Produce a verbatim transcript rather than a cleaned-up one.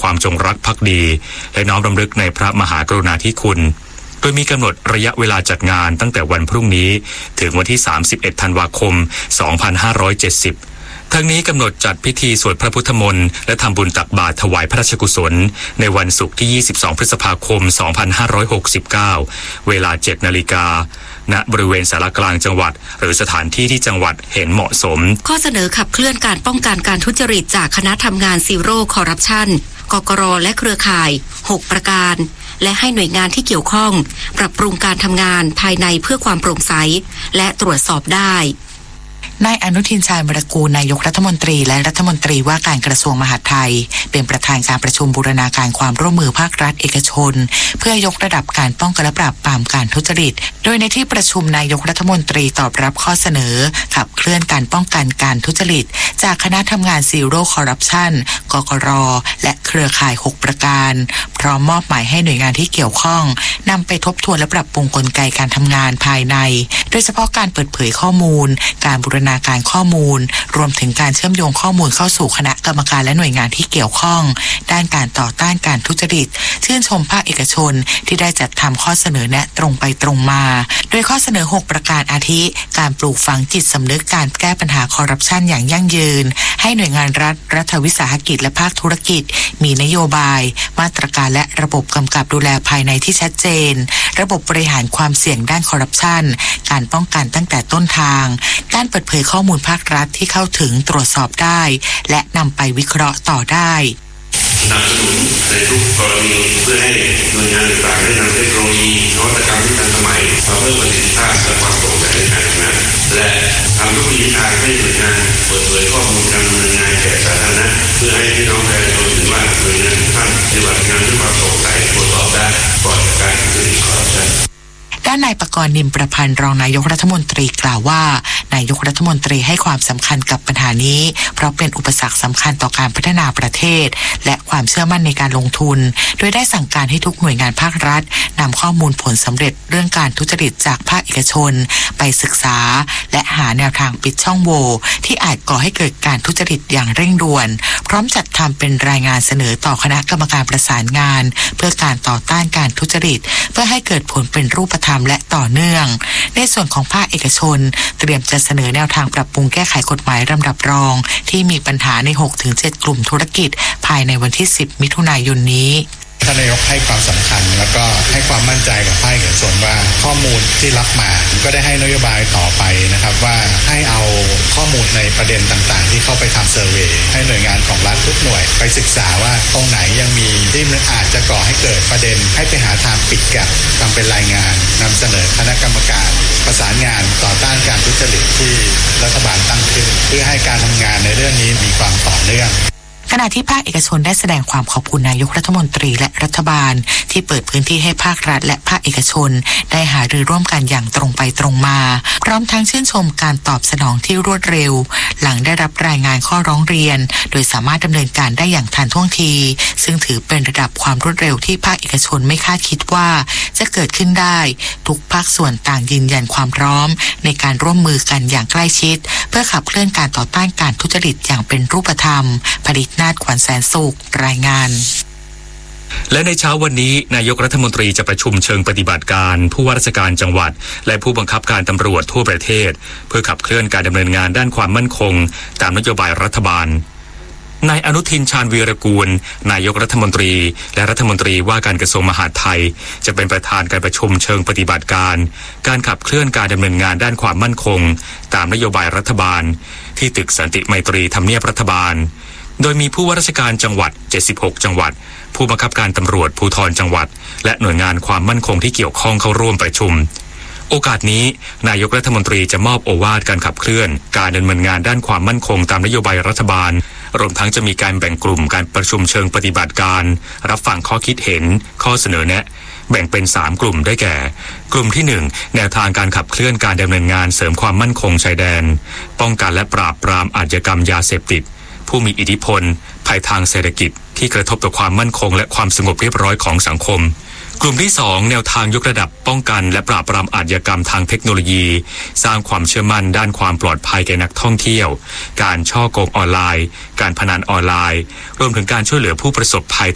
ความจงรักภักดีและน้อมรำลึกในพระมหากรุณาธิคุณโดยมีกำหนดระยะเวลาจัดงานตั้งแต่วันพรุ่งนี้ถึงวันที่สามสิบเอ็ดธันวาคมสองพันห้าร้อยเจ็ดสิบทั้งนี้กำหนดจัดพิธีสวดพระพุทธมนต์และทำบุญตักบาตรถวายพระราชกุศลในวันศุกร์ที่ยี่สิบสองพฤษภาคมสองพันห้าร้อยหกสิบเก้าเวลา เจ็ดนาฬิกาณบริเวณศาลากลางจังหวัดหรือสถานที่ที่จังหวัดเห็นเหมาะสมข้อเสนอขับเคลื่อนการป้องกันการทุจริตจากคณะทำงานซีโร่คอร์รัปชันกกร.และเครือข่ายหกประการและให้หน่วยงานที่เกี่ยวข้องปรับปรุงการทำงานภายในเพื่อความโปร่งใสและตรวจสอบได้นายอนุทินชาญวิรากูลนายกรัฐมนตรีและรัฐมนตรีว่าการกระทรวงมหาดไทยเป็นประธานการประชุมบูรณาการความร่วมมือภาครัฐเอกชนเพื่อยกระดับการป้องกันและปราบปรามการทุจริตโดยในที่ประชุมนายกรัฐมนตรีตอบรับข้อเสนอขับเคลื่อนการป้องกันการทุจริตจากคณะทำงานซีโร่คอร์รัปชันกกร.และเครือข่ายหกประการพร้อมมอบหมายให้หน่วยงานที่เกี่ยวข้องนำไปทบทวนและปรับปรุงกลไกการทำงานภายในโดยเฉพาะการเปิดเผยข้อมูลการบูรณาการข้อมูลรวมถึงการเชื่อมโยงข้อมูลเข้าสู่คณะกรรมการและหน่วยงานที่เกี่ยวข้องด้านการต่อต้านการทุจริตชื่นชมภาคเอกชนที่ได้จัดทำข้อเสนอแนะตรงไปตรงมาโดยข้อเสนอหกประการอาทิการปลูกฝังจิตสำนึกการแก้ปัญหาคอร์รัปชันอย่างยั่งยืนให้หน่วยงานรัฐรัฐวิสาหกิจและภาคธุรกิจมีนโยบายมาตรการและระบบกำกับดูแลภายในที่ชัดเจนระบบบริหารความเสี่ยงด้านคอร์รัปชันการป้องกันตั้งแต่ต้นทางการเปิดเผยข้อมูลภาครัฐที่เข้าถึงตรวจสอบได้และนำไปวิเคราะห์ต่อได้สนับสนุนในทุกกรณีเพื่อให้หน่วยงานต่างๆได้นำเทคโนโลยีนวัตกรรมที่ทันสมัยมาเพิ่มประสิทธิภาพและความโปร่งใสในการทำงานและทำทุกวิธีทางให้หน่วยงานเปิดเผยข้อมูลการดำเนินงานแก่สาธารณะเพื่อให้พี่น้องประชาชนเห็นว่าหน่วยงานทุกท่านปฏิบัติงานด้วยความโปร่งใสตรวจสอบได้ปลอดจากการทุจริตคอร์รัปชันด้านนายปกรณ์นิมประพันธ์รองนายกรัฐมนตรีกล่าวว่านายกรัฐมนตรีให้ความสำคัญกับปัญหานี้เพราะเป็นอุปสรรคสำคัญต่อการพัฒนาประเทศและความเชื่อมั่นในการลงทุนโดยได้สั่งการให้ทุกหน่วยงานภาครัฐนำข้อมูลผลสำเร็จเรื่องการทุจริตจากภาคเอกชนไปศึกษาและหาแนวทางปิดช่องโหว่ที่อาจก่อให้เกิดการทุจริตอย่างเร่งด่วนพร้อมจัดทำเป็นรายงานเสนอต่อคณะกรรมการประสานงานเพื่อการต่อต้านการทุจริตเพื่อให้เกิดผลเป็นรูปธรรมและต่อเนื่องในส่วนของภาคเอกชนเตรียมจะเสนอแนวทางปรับปรุงแก้ไขกฎหมายลำดับรองที่มีปัญหาใน หกถึงเจ็ด กลุ่มธุรกิจภายในวันที่สิบมิถุนายนนี้ท่านนายกให้ความสำคัญแล้วก็ให้ความมั่นใจกับภาคเอกชนว่าข้อมูลที่รับมาก็ได้ให้นโยบายต่อไปนะครับว่าให้เอาข้อมูลในประเด็นต่างๆที่เข้าไปทำเซอร์เวย์ให้หน่วยงานของรัฐทุกหน่วยไปศึกษาว่าตรงไหนยังมีที่มันอาจจะก่อให้เกิดประเด็นให้ไปหาทางปิดแก็ปทำเป็นรายงานนำเสนอคณะกรรมการประสานงานต่อต้านการทุจริตที่รัฐบาลตั้งขึ้นเพื่อให้การทำงานในเรื่องนี้มีความต่อเนื่องขณะที่ภาคเอกชนได้แสดงความขอบคุณนายกรัฐมนตรีและรัฐบาลที่เปิดพื้นที่ให้ภาครัฐและภาคเอกชนได้หารือร่วมกันอย่างตรงไปตรงมาพร้อมทั้งชื่นชมการตอบสนองที่รวดเร็วหลังได้รับรายงานข้อร้องเรียนโดยสามารถดำเนินการได้อย่างทันท่วงทีซึ่งถือเป็นระดับความรวดเร็วที่ภาคเอกชนไม่คาดคิดว่าจะเกิดขึ้นได้ทุกภาคส่วนต่างยืนยันความพร้อมในการร่วมมือกันอย่างใกล้ชิดเพื่อขับเคลื่อนการต่อต้านการทุจริตอย่างเป็นรูปธรรมผลิตนาฏขวัญแสนสุขรายงานและในเช้าวันนี้นายกรัฐมนตรีจะประชุมเชิงปฏิบัติการผู้ว่าราชการจังหวัดและผู้บังคับการตำรวจทั่วประเทศเพื่อขับเคลื่อนการดำเนินงานด้านความมั่นคงตามนโยบายรัฐบาลนายอนุทินชาญวีรกูลนายกรัฐมนตรีและรัฐมนตรีว่าการกระทรวงมหาดไทยจะเป็นประธานการประชุมเชิงปฏิบัติการการขับเคลื่อนการดำเนินงานด้านความมั่นคงตามนโยบายรัฐบาลที่ตึกสันติไมตรีทำเนียบรัฐบาลโดยมีผู้ว่าราชการจังหวัดเจ็ดสิบหกจังหวัดผู้บังคับการตำรวจภูธรจังหวัดและหน่วยงานความมั่นคงที่เกี่ยวข้องเข้าร่วมประชุมโอกาสนี้นายกรัฐมนตรีจะมอบโอวาทการขับเคลื่อนการดำเนินงานด้านความมั่นคงตามนโยบายรัฐบาลรวมทั้งจะมีการแบ่งกลุ่มการประชุมเชิงปฏิบัติการรับฟังข้อคิดเห็นข้อเสนอแนะแบ่งเป็นสามกลุ่มได้แก่กลุ่มที่หนึ่งแนวทางการขับเคลื่อนการดำเนินงานเสริมความมั่นคงชายแดนป้องกันและปราบปรามอาชญากรรมยาเสพติดผู้มีอิทธิพลภัยทางเศรษฐกิจที่กระทบต่อความมั่นคงและความสงบเรียบร้อยของสังคมกลุ่มที่สองแนวทางยกระดับป้องกันและปราบปรามอาชญากรรมทางเทคโนโลยีสร้างความเชื่อมั่นด้านความปลอดภัยแก่นักท่องเที่ยวการฉ้อโกงออนไลน์การพนันออนไลน์รวมถึงการช่วยเหลือผู้ประสบภัย